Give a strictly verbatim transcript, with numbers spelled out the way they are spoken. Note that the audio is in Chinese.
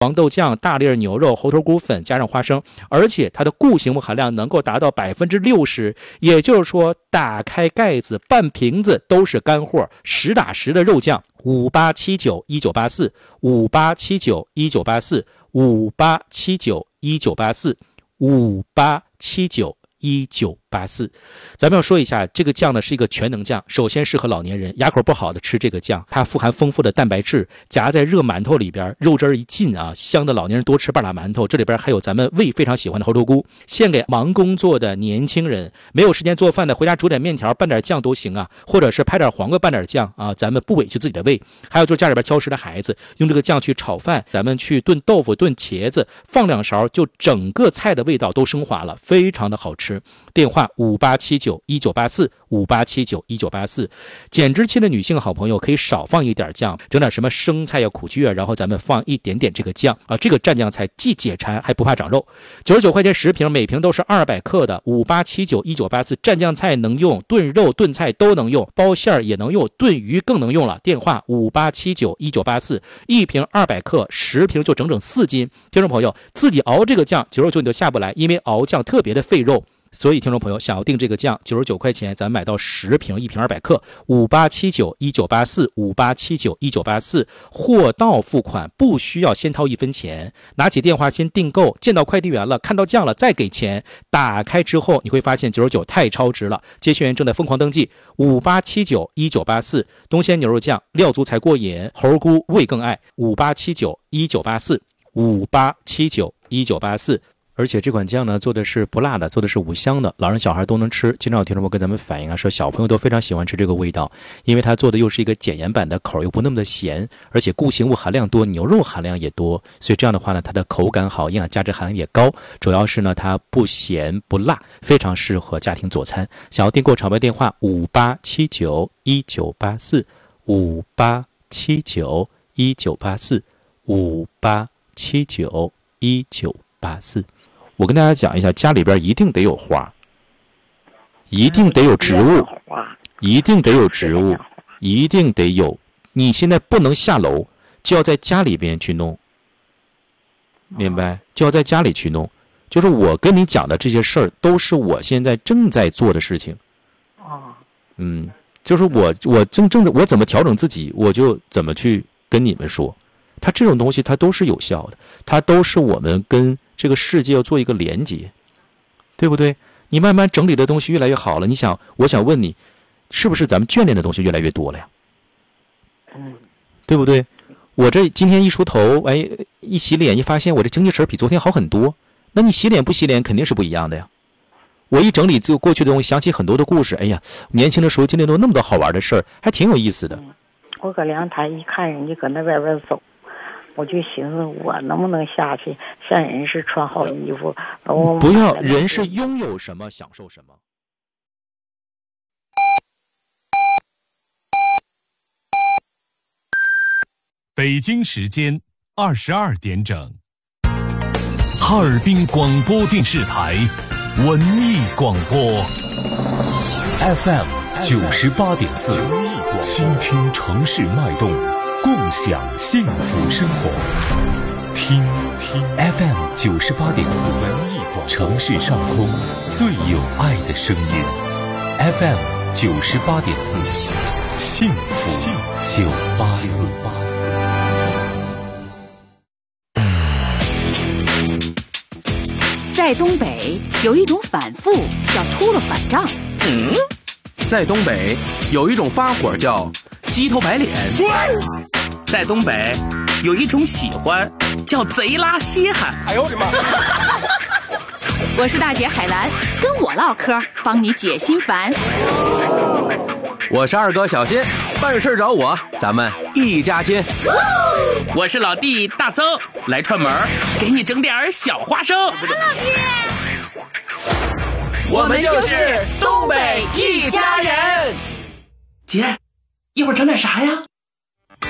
黄豆酱、大粒牛肉、猴头菇粉加上花生，而且它的固形物含量能够达到百分之六十，也就是说，打开盖子半瓶子都是干货，实打实的肉酱。五八七九一九八四，五八七九一九八四，五八七九一九八四，五八七九一九八四。咱们要说一下，这个酱呢是一个全能酱，首先适合老年人，牙口不好的吃这个酱，它富含丰富的蛋白质，夹在热馒头里边，肉汁一进啊，香的老年人多吃半拉馒头。这里边还有咱们胃非常喜欢的猴头菇，献给忙工作的年轻人，没有时间做饭的，回家煮点面条拌点酱都行啊，或者是拍点黄瓜拌点酱啊，咱们不委屈自己的胃。还有就是家里边挑食的孩子，用这个酱去炒饭，咱们去炖豆腐、炖茄子，放两勺，就整个菜的味道都升华了，非常的好吃。电话五八七九一九八四，五八七九一九八四。减脂期的女性好朋友可以少放一点酱，整点什么生菜呀、苦苣啊，然后咱们放一点点这个酱啊，这个蘸酱菜既解馋还不怕长肉。九十九块钱十瓶，每瓶都是二百克的。五八七九一九八四，蘸酱菜能用，炖肉炖菜都能用，包馅儿也能用，炖鱼更能用了。电话五八七九一九八四，一瓶二百克，十瓶就整整四斤。听众朋友自己熬这个酱，九十九你就下不来，因为熬酱特别的费肉。所以听众朋友想要订这个酱，九十九块钱咱买到十瓶，一瓶二百克。五八七九一九八四，五八七九一九八四，货到付款，不需要先掏一分钱，拿起电话先订购，见到快递员了，看到酱了再给钱。打开之后你会发现九十九太超值了，接线员正在疯狂登记。五八七九一九八四，东鲜牛肉酱料足才过瘾，猴菇味更爱。五八七九一九八四，五八七九一九八四。而且这款酱呢做的是不辣的，做的是五香的，老人小孩都能吃。经常有听众朋友跟咱们反映啊，说小朋友都非常喜欢吃这个味道，因为它做的又是一个减盐版的，口又不那么的咸，而且固形物含量多，牛肉含量也多，所以这样的话呢，它的口感好，营养价值含量也高。主要是呢它不咸不辣，非常适合家庭佐餐。想要订购场外电话五八七九一九八四，五八七九一九八四，五八七九一九八四。我跟大家讲一下，家里边一定得有花，一定得有植物，一定得有植物，一定得有。你现在不能下楼，就要在家里边去弄，明白？就要在家里去弄。就是我跟你讲的这些事儿，都是我现在正在做的事情。嗯，就是我我正正的，我怎么调整自己，我就怎么去跟你们说。它这种东西，它都是有效的，它都是我们跟这个世界要做一个连接，对不对？你慢慢整理的东西越来越好了，你想，我想问你，是不是咱们眷恋的东西越来越多了呀？ 嗯， 对不对？我这今天一梳头，哎，一洗脸，一发现我这精气神比昨天好很多。那你洗脸不洗脸肯定是不一样的呀。我一整理这个过去的东西，想起很多的故事，哎呀，年轻的时候经历了那么多好玩的事儿，还挺有意思的。 嗯、我搁阳台一看人家搁那外边走。我就寻思，我能不能下去？像人是穿好衣服，我不要人是拥有什么享受什么。 北京时间二十二点整，哈尔滨广播电视台文艺广播 F M 九十八点四，倾听城市脉动。共享幸福生活，听听 F M 九十八点四，文艺广播，城市上空最有爱的声音 ，F M 九十八点四，幸福九八四。 在东北有一种反复叫秃了反账。 嗯，在东北有一种发火叫鸡头白脸。在东北有一种喜欢叫贼拉稀罕。哎呦我的妈！ 我是大姐海兰，跟我唠嗑，帮你解心烦。 我是二哥小新，办事找我，咱们一家亲。我是老弟大曾，来串门，给你整点小花生。 老弟， 我们就是东北一家人。姐，一会儿整点啥呀？